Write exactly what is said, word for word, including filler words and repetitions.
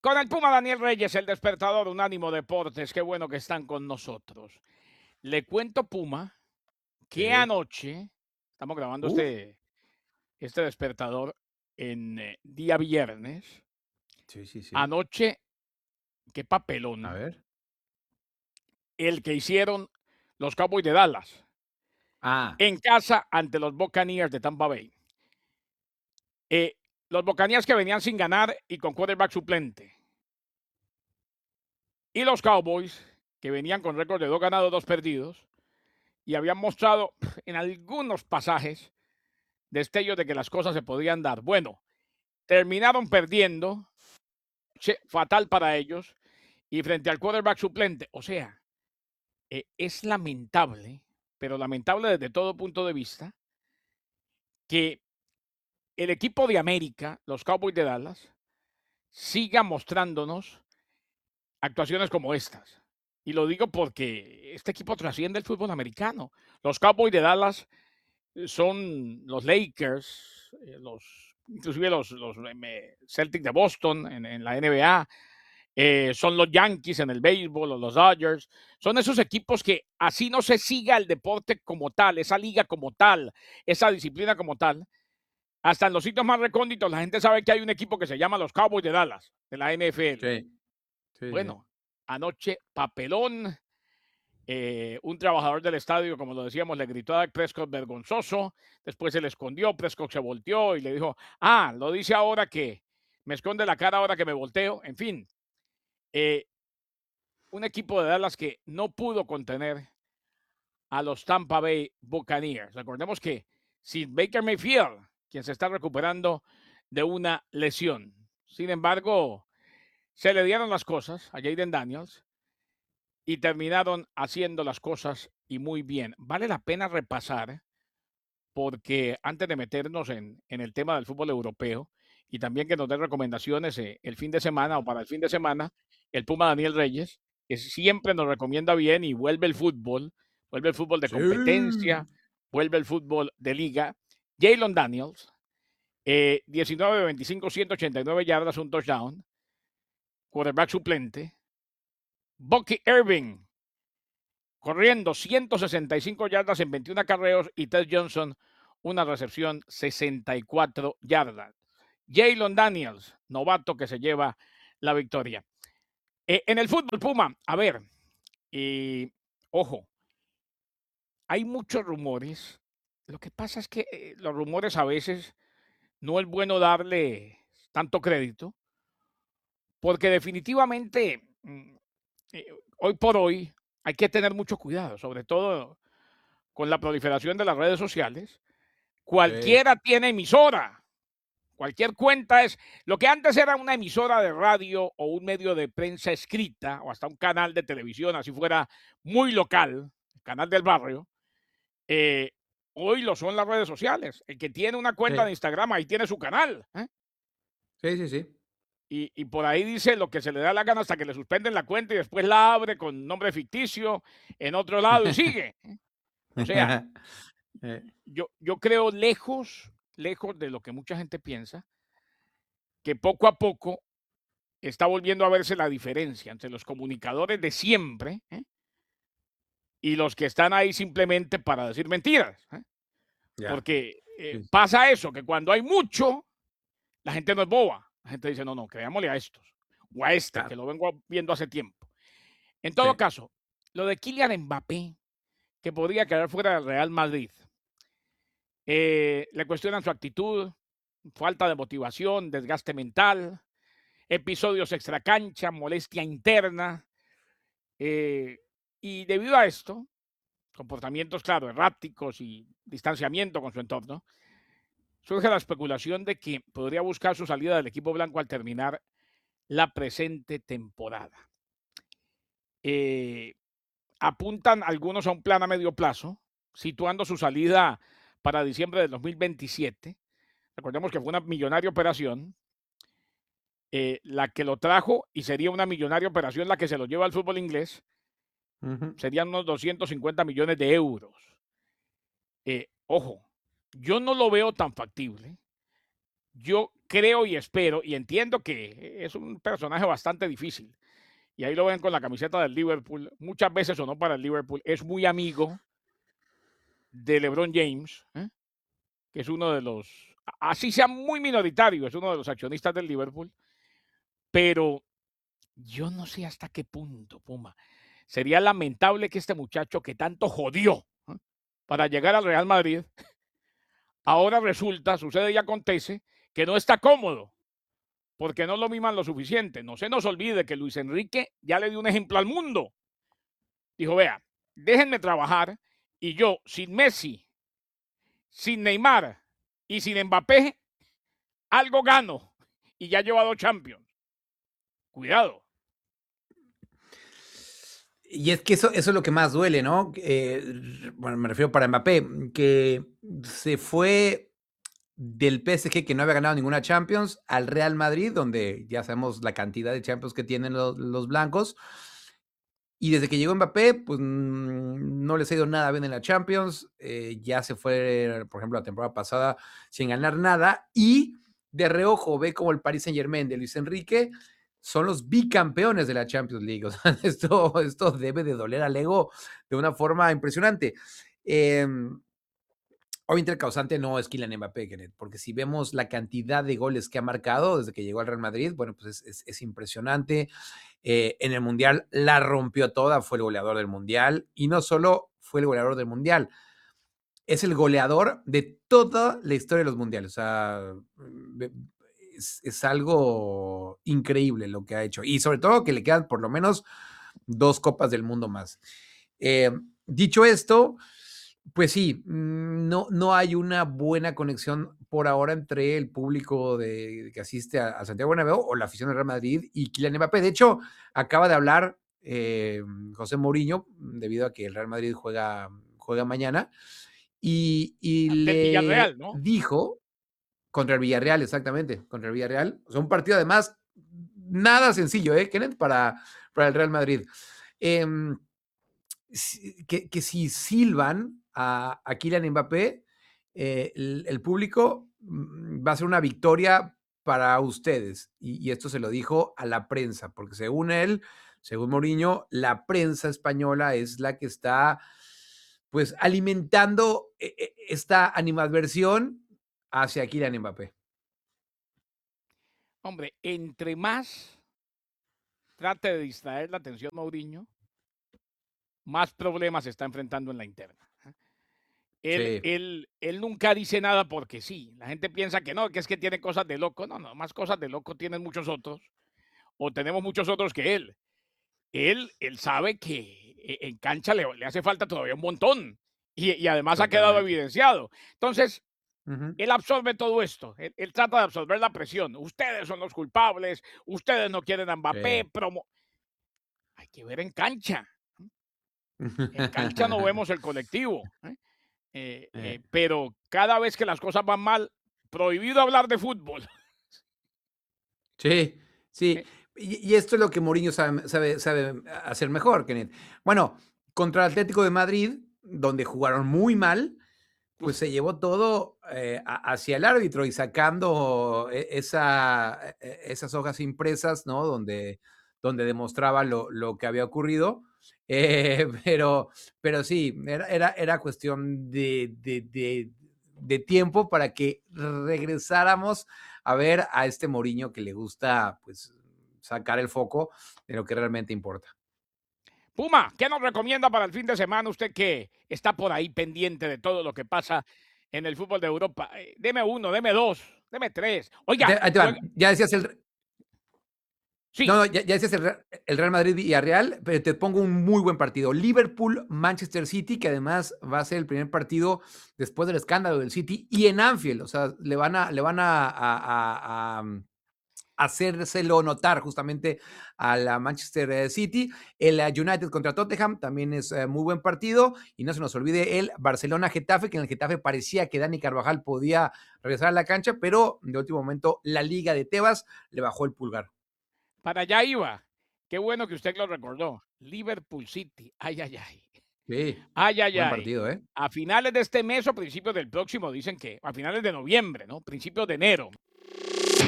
Con el Puma Daniel Reyes, el despertador Unánimo Deportes, qué bueno que están con nosotros. Le cuento, Puma, que Sí. anoche, estamos grabando Uf. este, este despertador en eh, día viernes, Sí, sí, sí. anoche, qué A papelón, ver. el que hicieron los Cowboys de Dallas Ah, en casa ante los Buccaneers de Tampa Bay. Eh, los Buccaneers que venían sin ganar y con quarterback suplente. Y los Cowboys que venían con récord de dos ganados, dos perdidos y habían mostrado en algunos pasajes destellos de que las cosas se podían dar. Bueno, terminaron perdiendo, che, fatal para ellos, y frente al quarterback suplente. O sea, eh, es lamentable, pero lamentable desde todo punto de vista, que el equipo de América, los Cowboys de Dallas, siga mostrándonos actuaciones como estas. Y lo digo porque este equipo trasciende el fútbol americano. Los Cowboys de Dallas son los Lakers, eh, los, inclusive los, los eh, Celtics de Boston en, en la N B A, eh, son los Yankees en el béisbol, o los Dodgers, son esos equipos que así no se siga el deporte como tal, esa liga como tal, esa disciplina como tal, hasta en los sitios más recónditos la gente sabe que hay un equipo que se llama los Cowboys de Dallas, de la N F L. sí. Sí, sí. Bueno, anoche papelón, eh, un trabajador del estadio, como lo decíamos, le gritó a Dak Prescott vergonzoso, después se le escondió, Prescott se volteó y le dijo, ah, lo dice ahora que me esconde la cara ahora que me volteo, en fin, eh, un equipo de Dallas que no pudo contener a los Tampa Bay Buccaneers. Recordemos que sin Baker Mayfield, quien se está recuperando de una lesión. Sin embargo, se le dieron las cosas a Jaden Daniels y terminaron haciendo las cosas y muy bien. Vale la pena repasar, porque antes de meternos en, en el tema del fútbol europeo y también que nos dé recomendaciones eh, el fin de semana o para el fin de semana, el Puma Daniel Reyes, que siempre nos recomienda bien y vuelve el fútbol, vuelve el fútbol de Sí. competencia, vuelve el fútbol de liga. Jalen Daniels, eh, diecinueve de veinticinco, ciento ochenta y nueve yardas, un touchdown, quarterback suplente. Bucky Irving, corriendo ciento sesenta y cinco yardas en veintiún acarreos y Ted Johnson una recepción sesenta y cuatro yardas. Jalen Daniels, novato que se lleva la victoria. Eh, en el fútbol, Puma, a ver, y ojo, hay muchos rumores. Lo que pasa es que eh, los rumores a veces no es bueno darle tanto crédito, porque definitivamente mm, eh, hoy por hoy hay que tener mucho cuidado, sobre todo con la proliferación de las redes sociales. Sí. Cualquiera tiene emisora, cualquier cuenta es lo que antes era una emisora de radio o un medio de prensa escrita o hasta un canal de televisión, así fuera muy local, el canal del barrio. eh, Hoy lo son las redes sociales. El que tiene una cuenta de Sí. Instagram, ahí tiene su canal, ¿eh? Sí, sí, sí. Y, y por ahí dice lo que se le da la gana hasta que le suspenden la cuenta y después la abre con nombre ficticio en otro lado y sigue. ¿Eh? O sea, Eh, yo, yo creo lejos, lejos de lo que mucha gente piensa, que poco a poco está volviendo a verse la diferencia entre los comunicadores de siempre, ¿eh? Y los que están ahí simplemente para decir mentiras, ¿eh? ya. Porque eh, Sí, pasa eso, que cuando hay mucho, la gente no es boba. La gente dice, no, no, creámosle a estos o a este, que claro. lo vengo viendo hace tiempo. En todo Sí. caso, lo de Kylian Mbappé, que podría quedar fuera del Real Madrid, eh, le cuestionan su actitud, falta de motivación, desgaste mental, episodios extracancha, molestia interna. Eh, y debido a esto, comportamientos, claro, erráticos y distanciamiento con su entorno, surge la especulación de que podría buscar su salida del equipo blanco al terminar la presente temporada. Eh, Apuntan algunos a un plan a medio plazo, situando su salida para diciembre del dos mil veintisiete. Recordemos que fue una millonaria operación, eh, la que lo trajo y sería una millonaria operación la que se lo lleva al fútbol inglés, Ujú. serían unos doscientos cincuenta millones de euros. Eh, ojo, yo no lo veo tan factible. Yo creo y espero y entiendo que es un personaje bastante difícil. Y ahí lo ven con la camiseta del Liverpool. Muchas veces sonó para el Liverpool. Es muy amigo de LeBron James, ¿eh? que es uno de los, así sea muy minoritario, es uno de los accionistas del Liverpool. Pero yo no sé hasta qué punto, Puma. Sería lamentable que este muchacho que tanto jodió, ¿eh? para llegar al Real Madrid, ahora resulta, sucede y acontece, que no está cómodo, porque no lo miman lo suficiente. No se nos olvide que Luis Enrique ya le dio un ejemplo al mundo. Dijo, vea, déjenme trabajar y yo sin Messi, sin Neymar y sin Mbappé, algo gano. Y ya lleva dos Champions. Cuidado. Y es que eso, eso es lo que más duele, ¿no? Eh, bueno, me refiero para Mbappé, que se fue del P S G, que no había ganado ninguna Champions, al Real Madrid, donde ya sabemos la cantidad de Champions que tienen los, los blancos. Y desde que llegó Mbappé, pues mm, no les ha ido nada bien en la Champions. Eh, ya se fue, por ejemplo, la temporada pasada sin ganar nada. Y de reojo ve como el Paris Saint-Germain de Luis Enrique son los bicampeones de la Champions League. O sea, esto, esto debe de doler al ego de una forma impresionante. Eh, Obviamente el causante no es Kylian Mbappé, Kenneth, porque si vemos la cantidad de goles que ha marcado desde que llegó al Real Madrid, bueno, pues es, es, es impresionante. Eh, en el Mundial la rompió toda, fue el goleador del Mundial, y no solo fue el goleador del Mundial, es el goleador de toda la historia de los Mundiales. O sea, es, es algo increíble lo que ha hecho, y sobre todo que le quedan por lo menos dos Copas del Mundo más. Eh, dicho esto, pues sí, no, no hay una buena conexión por ahora entre el público de, que asiste a, a Santiago Bernabéu o la afición del Real Madrid y Kylian Mbappé. De hecho, acaba de hablar eh, José Mourinho, debido a que el Real Madrid juega, juega mañana, y, y Del le Villarreal, ¿no? dijo, contra el Villarreal, exactamente, contra el Villarreal. O sea, un partido además nada sencillo, ¿eh, Kenneth? Para, para el Real Madrid. Eh, que, que si silban a, a Kylian Mbappé, eh, el, el, público va a ser una victoria para ustedes. Y, y, esto se lo dijo a la prensa, porque según él, según Mourinho, la prensa española es la que está pues alimentando esta animadversión hacia Kylian Mbappé. Hombre, entre más trate de distraer la atención Mourinho, más problemas se está enfrentando en la interna. Él, Sí. él, él nunca dice nada porque sí. La gente piensa que no, que es que tiene cosas de loco. No, no, más cosas de loco tienen muchos otros. O tenemos muchos otros que él. Él, él sabe que en cancha le, le hace falta todavía un montón. Y, y además Totalmente. ha quedado evidenciado. Entonces, uh-huh. él absorbe todo esto. Él, él trata de absorber la presión. Ustedes son los culpables. Ustedes no quieren a Mbappé. Sí. Promo... Hay que ver en cancha. En cancha no vemos el colectivo. ¿eh? Eh, eh, pero cada vez que las cosas van mal, prohibido hablar de fútbol. Sí, sí. ¿Eh? Y, y esto es lo que Mourinho sabe, sabe, sabe hacer mejor, Kenneth. Bueno, contra el Atlético de Madrid, donde jugaron muy mal, pues se llevó todo eh, hacia el árbitro y sacando esa, esas hojas impresas, ¿no? Donde, donde demostraba lo, lo que había ocurrido. Eh, pero, pero sí, era, era, era cuestión de, de, de, de tiempo para que regresáramos a ver a este Mourinho que le gusta, pues, sacar el foco de lo que realmente importa. Puma, ¿qué nos recomienda para el fin de semana? Usted que está por ahí pendiente de todo lo que pasa en el fútbol de Europa. Eh, deme uno, deme dos, deme tres. Oiga. Te, te juega... Ya decías el... Sí. No, no, ya, ya decías el, el Real Madrid y Villarreal, pero te pongo un muy buen partido. Liverpool-Manchester City, que además va a ser el primer partido después del escándalo del City, y en Anfield. O sea, le van a, le van a, a, a, a hacérselo notar justamente a la Manchester City. El United contra Tottenham también es uh, muy buen partido, y no se nos olvide el Barcelona-Getafe, que en el Getafe parecía que Dani Carvajal podía regresar a la cancha, pero de último momento la Liga de Tebas le bajó el pulgar. Para allá iba. Qué bueno que usted lo recordó. Liverpool City. Ay, ay, ay. Sí. Ay, ay, buen ay. partido, ¿eh? A finales de este mes o principios del próximo, dicen que a finales de noviembre, ¿no? Principios de enero.